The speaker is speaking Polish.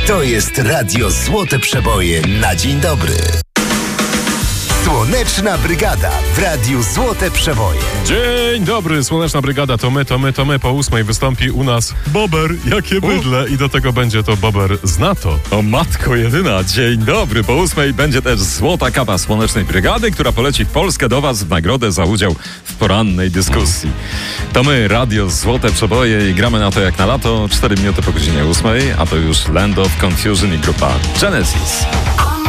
To jest Radio Złote Przeboje na dzień dobry. Słoneczna Brygada w Radiu Złote Przeboje. Dzień dobry, Słoneczna Brygada, to my. Po 8 wystąpi u nas Bober, jakie bydle. I do tego będzie to Bober z NATO. O matko jedyna, dzień dobry. Po 8 będzie też Złota Kawa Słonecznej Brygady, która poleci w Polskę do Was w nagrodę za udział w porannej dyskusji. To my, Radio Złote Przeboje i gramy na to jak na lato. 4 minuty po godzinie 8, a to już Land of Confusion i grupa Genesis.